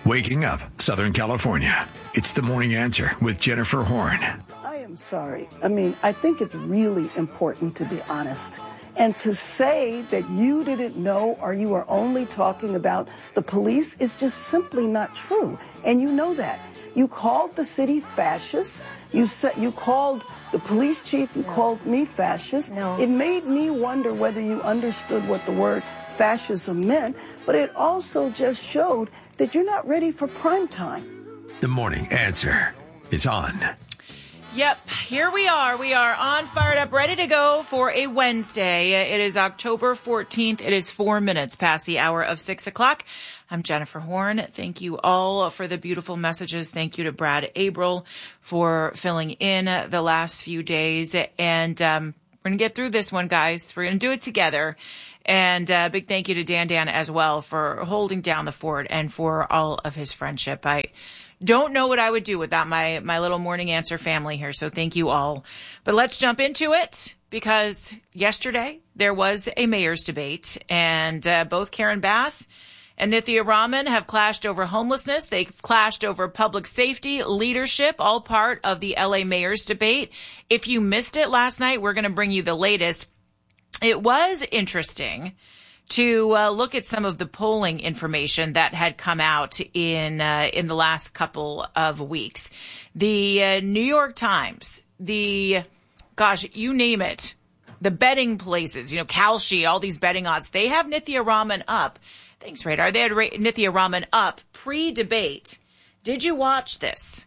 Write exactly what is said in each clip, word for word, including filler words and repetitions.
Waking up Southern California. It's the Morning Answer with Jennifer Horn. I am sorry. I mean, I think it's really important to be honest. And to say that you didn't know or you are only talking about the police is just simply not true. And you know that. You called the city fascist. You said you called the police chief. You no. called me fascist. No. It made me wonder whether you understood what the word fascism meant. But it also just showed that you're not ready for prime time. The Morning Answer is on. Yep, here we are. We are on, fired up, ready to go for a Wednesday. It is October fourteenth. It is four minutes past the hour of six o'clock. I'm Jennifer Horn. Thank you all for the beautiful messages. Thank you to Brad Abril for filling in the last few days. And um, we're going to get through this one, guys. We're going to do it together. And a uh, big thank you to Dan Dan as well for holding down the fort and for all of his friendship. I don't know what I would do without my, my little Morning Answer family here. So thank you all. But let's jump into it, because yesterday there was a mayor's debate, and uh, both Karen Bass and Nithya Raman have clashed over homelessness. They've clashed over public safety, leadership, all part of the L A mayor's debate. If you missed it last night, we're going to bring you the latest. It was interesting to uh, look at some of the polling information that had come out in uh, in the last couple of weeks. The uh, New York Times, the, gosh, you name it, the betting places, you know, Kalshi, all these betting odds, they have Nithya Raman up. Thanks, Radar. They had Ra- Nithya Raman up pre-debate. Did you watch this?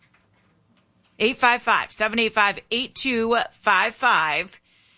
eight five five, seven eight five, eight two five five.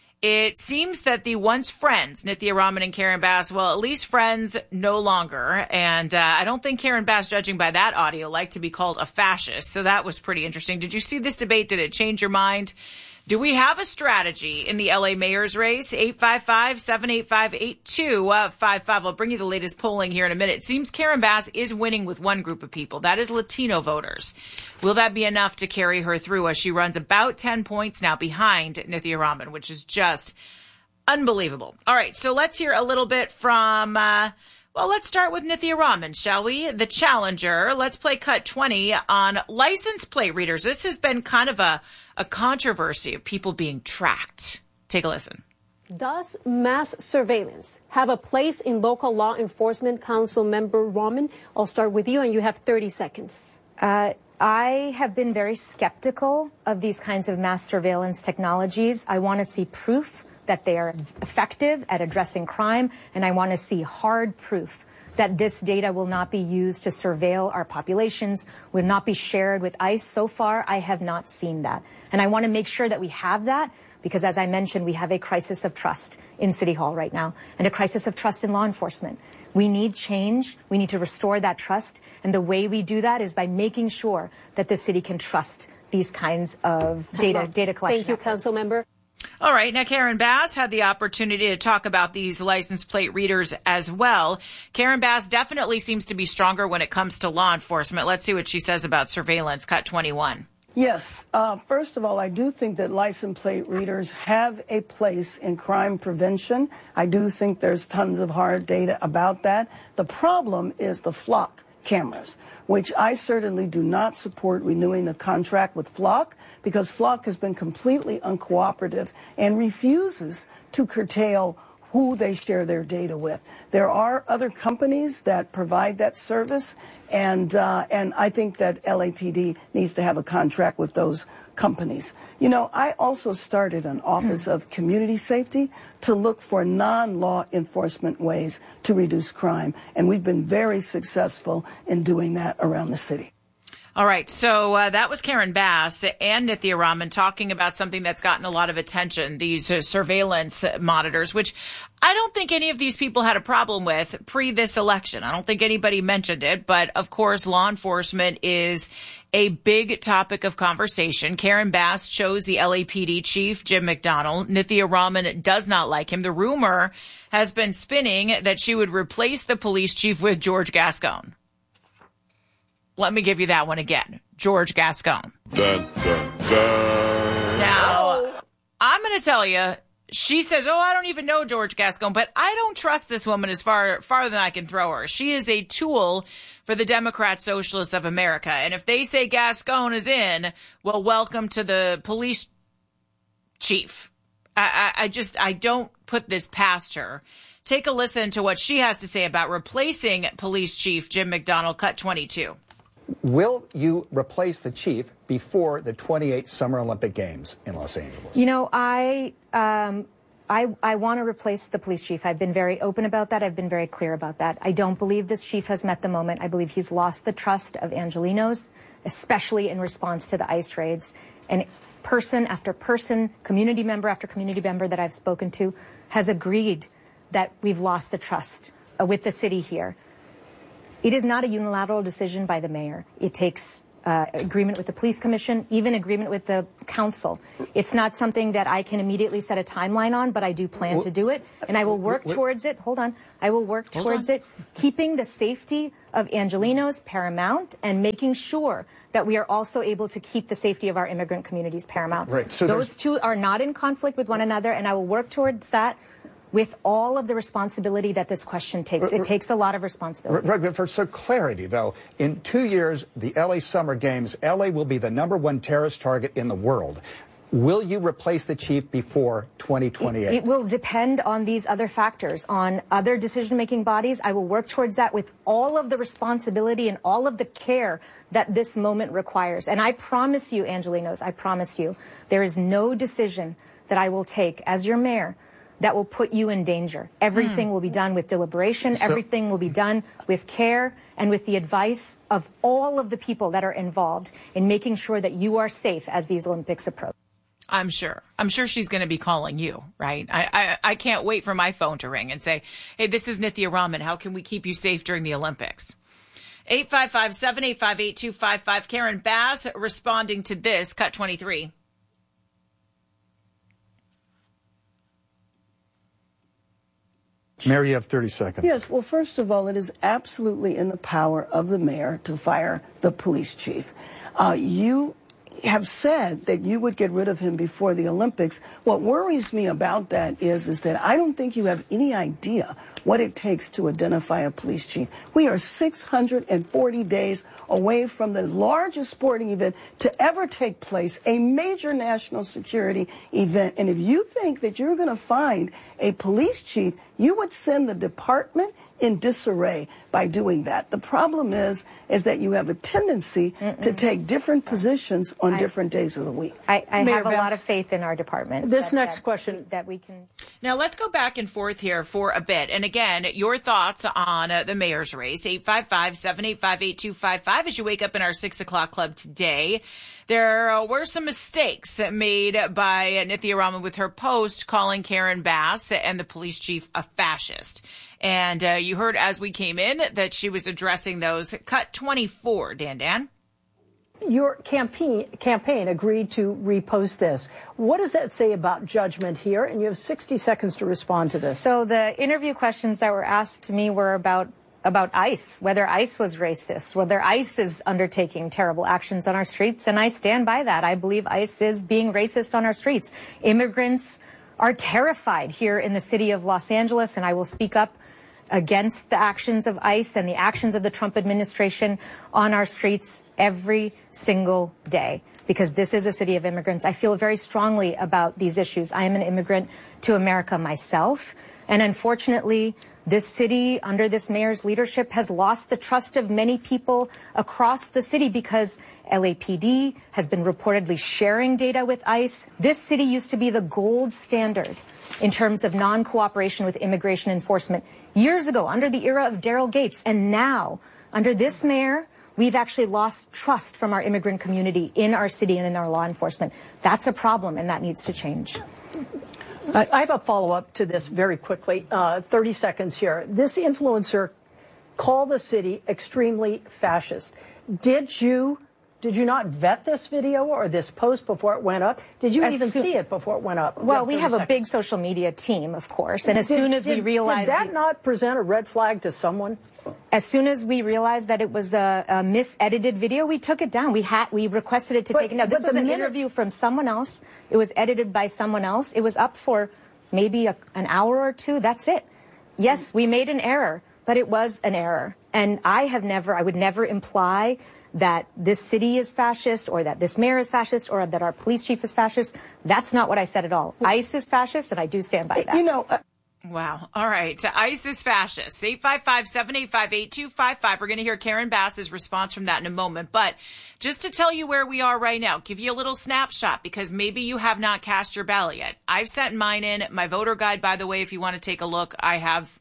It seems that the once friends, Nithya Raman and Karen Bass, well, at least friends no longer. And uh, I don't think Karen Bass, judging by that audio, liked to be called a fascist. So that was pretty interesting. Did you see this debate? Did it change your mind? Do we have a strategy in the L A mayor's race? eight five five, seven eight five, eight two five five. I'll bring you the latest polling here in a minute. It seems Karen Bass is winning with one group of people. That is Latino voters. Will that be enough to carry her through as she runs about ten points now behind Nithya Raman, which is just unbelievable. All right, so let's hear a little bit from, uh, well, let's start with Nithya Raman, shall we? The challenger. Let's play cut twenty on license plate readers. This has been kind of a, a controversy of people being tracked. Take a listen. Does mass surveillance have a place in local law enforcement? Council Member Raman, I'll start with you, and you have thirty seconds. Uh, I have been very skeptical of these kinds of mass surveillance technologies. I want to see proof that they are effective at addressing crime, and I want to see hard proof that this data will not be used to surveil our populations, will not be shared with ICE. So far, I have not seen that. And I want to make sure that we have that, because as I mentioned, we have a crisis of trust in City Hall right now, and a crisis of trust in law enforcement. We need change. We need to restore that trust. And the way we do that is by making sure that the city can trust these kinds of data, data collection. Thank you, efforts. Council Member. All right. Now, Karen Bass had the opportunity to talk about these license plate readers as well. Karen Bass definitely seems to be stronger when it comes to law enforcement. Let's see what she says about surveillance. Cut twenty-one. Yes. Uh, first of all, I do think that license plate readers have a place in crime prevention. I do think there's tons of hard data about that. The problem is the flock cameras, which I certainly do not support renewing the contract with Flock, because Flock has been completely uncooperative and refuses to curtail who they share their data with. There are other companies that provide that service, and uh, and I think that L A P D needs to have a contract with those companies. You know, I also started an Office of Community Safety to look for non-law enforcement ways to reduce crime, and we've been very successful in doing that around the city. All right. So uh, that was Karen Bass and Nithya Raman talking about something that's gotten a lot of attention, these uh, surveillance monitors, which I don't think any of these people had a problem with pre this election. I don't think anybody mentioned it. But, of course, law enforcement is a big topic of conversation. Karen Bass chose the L A P D chief, Jim McDonnell. Nithya Raman does not like him. The rumor has been spinning that she would replace the police chief with George Gascon. Let me give you that one again. George Gascon. Dun, dun, dun. Now, I'm going to tell you, she says, oh, I don't even know George Gascon, but I don't trust this woman as far farther than I can throw her. She is a tool for the Democrat Socialists of America. And if they say Gascon is in, well, welcome to the police chief. I, I, I just, I don't put this past her. Take a listen to what she has to say about replacing police chief Jim McDonnell, cut twenty-two. Will you replace the chief before the twenty-eight Summer Olympic Games in Los Angeles? You know, I um, I, I want to replace the police chief. I've been very open about that. I've been very clear about that. I don't believe this chief has met the moment. I believe he's lost the trust of Angelenos, especially in response to the ICE raids. And person after person, community member after community member that I've spoken to has agreed that we've lost the trust uh, with the city here. It is not a unilateral decision by the mayor. It takes uh, agreement with the police commission, even agreement with the council. It's not something that I can immediately set a timeline on, but I do plan to do it, and I will work towards it. Hold on. I will work towards it, keeping the safety of Angelenos paramount and making sure that we are also able to keep the safety of our immigrant communities paramount. Right. So those two are not in conflict with one another, and I will work towards that with all of the responsibility that this question takes. It takes a lot of responsibility. Right, but for so clarity, though, in two years, the L A Summer Games, L A will be the number one terrorist target in the world. Will you replace the chief before twenty twenty-eight? It, it will depend on these other factors, on other decision-making bodies. I will work towards that with all of the responsibility and all of the care that this moment requires. And I promise you, Angelenos, I promise you, there is no decision that I will take as your mayor that will put you in danger. Everything mm. will be done with deliberation. So, everything will be done with care and with the advice of all of the people that are involved in making sure that you are safe as these Olympics approach. I'm sure. I'm sure she's going to be calling you, right? I, I I can't wait for my phone to ring and say, hey, this is Nithya Raman. How can we keep you safe during the Olympics? eight five five, seven eight five, eight two five five. Karen Bass responding to this, cut twenty-three. Mayor, you have thirty seconds. Yes, well, first of all, it is absolutely in the power of the mayor to fire the police chief. Uh, you have said that you would get rid of him before the Olympics. What worries me about that is, is that I don't think you have any idea what it takes to identify a police chief. We are six hundred forty days away from the largest sporting event to ever take place, a major national security event. And if you think that you're going to find a police chief, you would send the department in disarray by doing that. The problem is, is that you have a tendency Mm-mm. to take different positions on I, different days of the week. I, I have a Beth, lot of faith in our department. This that, next that, question. That we can. Now, let's go back and forth here for a bit. And again, your thoughts on uh, the mayor's race, eight five five, seven eight five, eight two five five. As you wake up in our six o'clock club today, there uh, were some mistakes made by uh, Nithya Raman with her post calling Karen Bass and the police chief a fascist. And uh, you heard as we came in that she was addressing those. Cut twenty-four, Dan Dan. Your campaign campaign agreed to repost this. What does that say about judgment here? And you have sixty seconds to respond to this. So the interview questions that were asked to me were about about ICE, whether ICE was racist, whether ICE is undertaking terrible actions on our streets. And I stand by that. I believe ICE is being racist on our streets. Immigrants are terrified here in the city of Los Angeles, and I will speak up against the actions of ICE and the actions of the Trump administration on our streets every single day, because this is a city of immigrants. I feel very strongly about these issues. I am an immigrant to America myself, and unfortunately, this city, under this mayor's leadership, has lost the trust of many people across the city because L A P D has been reportedly sharing data with ICE. This city used to be the gold standard in terms of non-cooperation with immigration enforcement years ago, under the era of Daryl Gates. And now, under this mayor, we've actually lost trust from our immigrant community in our city and in our law enforcement. That's a problem, and that needs to change. I have a follow-up to this very quickly. Uh, thirty seconds here. This influencer called the city extremely fascist. Did you did you not vet this video or this post before it went up? Did you as even see it before it went up? Well, we have seconds. a big social media team, of course, and as did, soon as did, we realized... Did that the, not present a red flag to someone? As soon as we realized that it was a, a mis-edited video, we took it down. We had we requested it to but, take it down. This was an minute... interview from someone else. It was edited by someone else. It was up for maybe a, an hour or two. That's it. Yes, we made an error, but it was an error. And I have never, I would never imply that this city is fascist or that this mayor is fascist or that our police chief is fascist. That's not what I said at all. ICE is fascist, and I do stand by that. You know, uh- Wow. All right. ICE is fascist. eight five five, seven eight five, eight two five five. We're going to hear Karen Bass's response from that in a moment. But just to tell you where we are right now, give you a little snapshot because maybe you have not cast your ballot yet. I've sent mine in. My voter guide, by the way, if you want to take a look, I have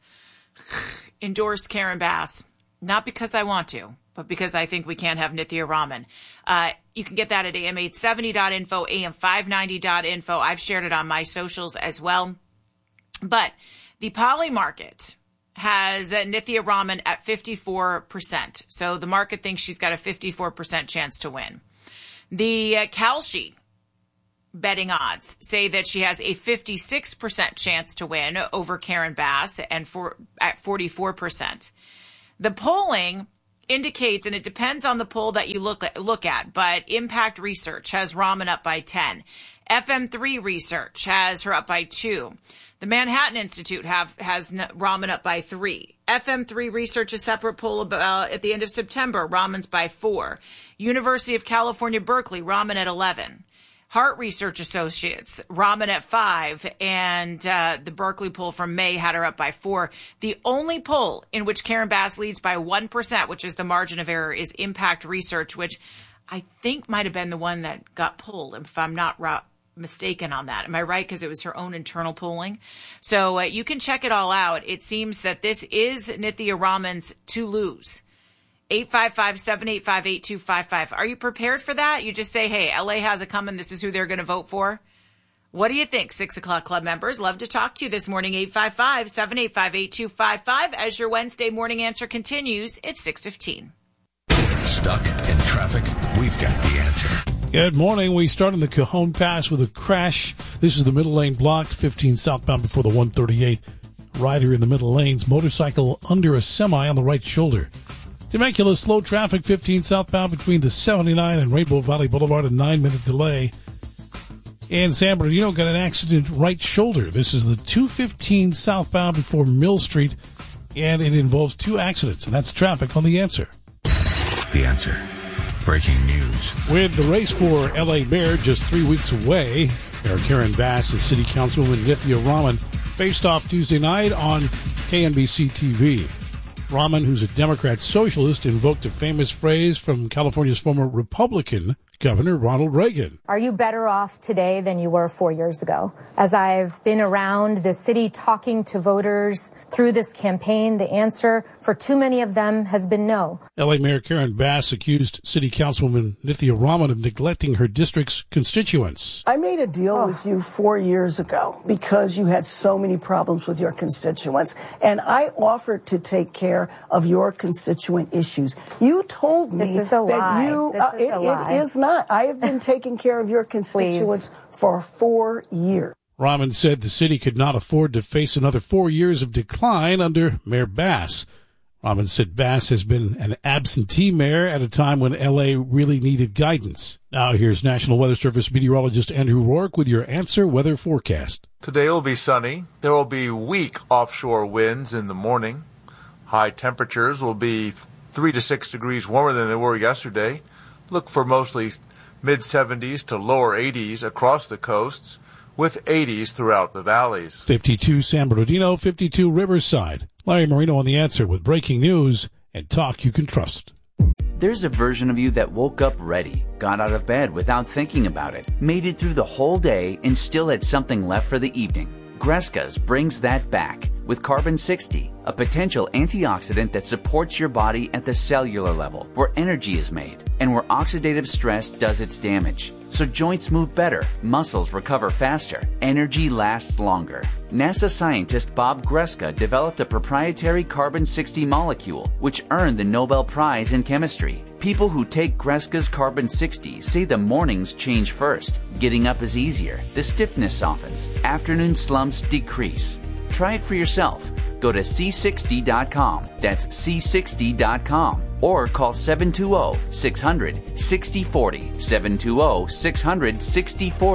endorsed Karen Bass. Not because I want to, but because I think we can't have Nithya Raman. Uh, you can get that at A M eight seventy dot info, A M five ninety dot info. I've shared it on my socials as well. But the Poly market has uh, Nithya Raman at fifty-four percent. So the market thinks she's got a fifty-four percent chance to win. The uh, Kalshi betting odds say that she has a fifty-six percent chance to win over Karen Bass and for at forty-four percent. The polling indicates, and it depends on the poll that you look at, look at, but Impact Research has Raman up by ten. F M three Research has her up by two. The Manhattan Institute have has Raman up by three. F M three Research, a separate poll about at the end of September, Raman's by four. University of California, Berkeley, Raman at eleven. Hart Research Associates, Raman at five, and uh, the Berkeley poll from May had her up by four. The only poll in which Karen Bass leads by one percent, which is the margin of error, is Impact Research, which I think might have been the one that got pulled, if I'm not ra- mistaken on that. Am I right? Because it was her own internal polling. So uh, you can check it all out. It seems that this is Nithya Raman's to lose. eight five five, seven eight five, eight two five five. Are you prepared for that? You just say, hey, L A has it coming. This is who they're going to vote for. What do you think, six o'clock Club members? Love to talk to you this morning, eight five five, seven eight five, eight two five five. As your Wednesday morning answer continues, it's six fifteen. Stuck in traffic? We've got the answer. Good morning. We start in the Cajon Pass with a crash. This is the middle lane blocked, fifteen southbound before the one thirty-eight. Rider in the middle lanes, motorcycle under a semi on the right shoulder. Temecula, slow traffic, fifteen southbound between the seventy-nine and Rainbow Valley Boulevard, a nine-minute delay. And San Bernardino got an accident right shoulder. This is the two fifteen southbound before Mill Street, and it involves two accidents, and that's traffic on The Answer. The Answer. Breaking news. With the race for L A mayor just three weeks away, Mayor Karen Bass and City Councilwoman Nithya Raman faced off Tuesday night on K N B C T V. Raman, who's a Democrat socialist, invoked a famous phrase from California's former Republican Governor Ronald Reagan. Are you better off today than you were four years ago? As I've been around the city talking to voters through this campaign, the answer for too many of them has been no. L A Mayor Karen Bass accused City Councilwoman Nithya Raman of neglecting her district's constituents. I made a deal oh. with you four years ago because you had so many problems with your constituents, and I offered to take care of your constituent issues. You told me this is a that lie. you This uh, is it, a lie. it is not. I have been taking care of your constituents for four years. Raman said the city could not afford to face another four years of decline under Mayor Bass. Raman said Bass has been an absentee mayor at a time when L A really needed guidance. Now here's National Weather Service meteorologist Andrew Rourke with your Answer weather forecast. Today will be sunny. There will be weak offshore winds in the morning. High temperatures will be three to six degrees warmer than they were yesterday. Look for mostly mid seventies to lower eighties across the coasts, with eighties throughout the valleys. fifty-two San Bernardino, fifty-two Riverside. Larry Marino on The Answer with breaking news and talk you can trust. There's a version of you that woke up ready, got out of bed without thinking about it, made it through the whole day, and still had something left for the evening. Gresca's brings that back with Carbon sixty, a potential antioxidant that supports your body at the cellular level, where energy is made and where oxidative stress does its damage. So joints move better, muscles recover faster, energy lasts longer. NASA scientist Bob Gresca developed a proprietary Carbon sixty molecule, which earned the Nobel Prize in Chemistry. People who take Gresca's Carbon sixty say the mornings change first. Getting up is easier, the stiffness softens, afternoon slumps decrease. Try it for yourself. Go to C sixty dot com. That's C sixty dot com. Or call seven two zero, six hundred, sixty forty. seven two zero, six hundred, sixty forty.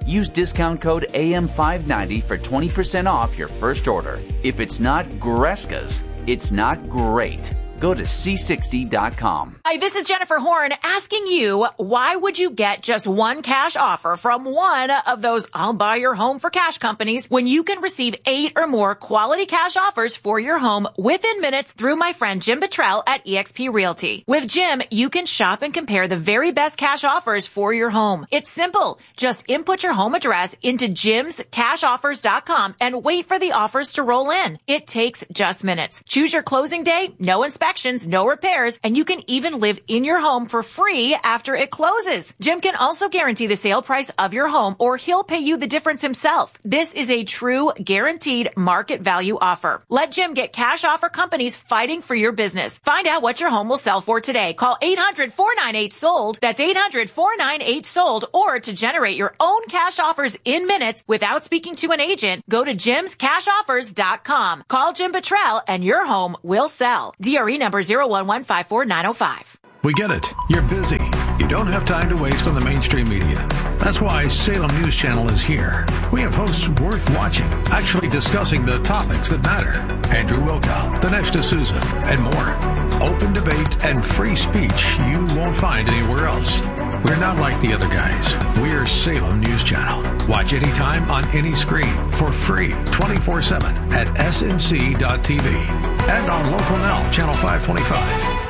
Use discount code A M five ninety for twenty percent off your first order. If it's not Greska's, it's not great. Go to C sixty dot com. Hi, this is Jennifer Horn asking you, why would you get just one cash offer from one of those I'll buy your home for cash companies when you can receive eight or more quality cash offers for your home within minutes through my friend Jim Buttrell at eXp Realty? With Jim, you can shop and compare the very best cash offers for your home. It's simple. Just input your home address into jims cash offers dot com and wait for the offers to roll in. It takes just minutes. Choose your closing day, no inspection, no repairs, and you can even live in your home for free after it closes. Jim can also guarantee the sale price of your home, or he'll pay you the difference himself. This is a true guaranteed market value offer. Let Jim get cash offer companies fighting for your business. Find out what your home will sell for today. Call eight hundred, four nine eight, sold. That's eight hundred, four nine eight, sold. Or to generate your own cash offers in minutes without speaking to an agent, go to jims cash offers dot com. Call Jim Buttrell and your home will sell. D R E number zero one one five four nine zero five. We get it. You're busy. You don't have time to waste on the mainstream media. That's why Salem News Channel is here. We have hosts worth watching, actually discussing the topics that matter. Andrew Wilkow, Dinesh D'Souza, and more. Open debate and free speech you won't find anywhere else. We're not like the other guys. We're Salem News Channel. Watch anytime on any screen for free twenty-four seven at S N C dot T V and on Local Now, Channel five twenty-five.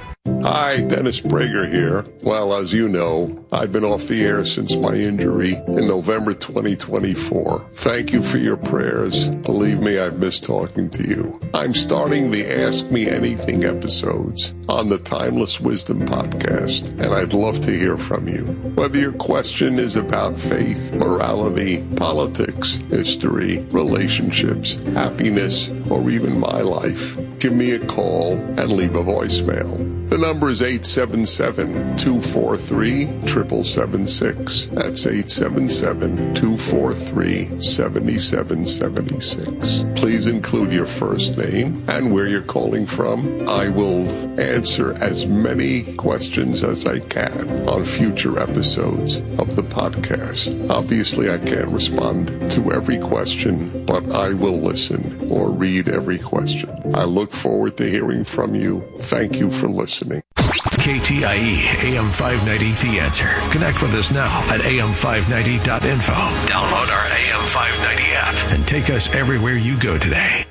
Hi, Dennis Prager here. Well, as you know, I've been off the air since my injury in November twenty twenty-four. Thank you for your prayers. Believe me, I've missed talking to you. I'm starting the Ask Me Anything episodes on the Timeless Wisdom podcast, and I'd love to hear from you. Whether your question is about faith, morality, politics, history, relationships, happiness, or even my life, give me a call and leave a voicemail. The number is eight seven seven, two four three, seven seven seven six. That's eight seven seven, two four three, seven seven seven six. Please include your first name and where you're calling from. I will answer as many questions as I can on future episodes of the podcast. Obviously, I can't respond to every question, but I will listen or read every question. I look forward to hearing from you. Thank you for listening. K T I E A M five ninety The Answer. Connect with us now at A M five ninety dot info. Download our A M five ninety app and take us everywhere you go today.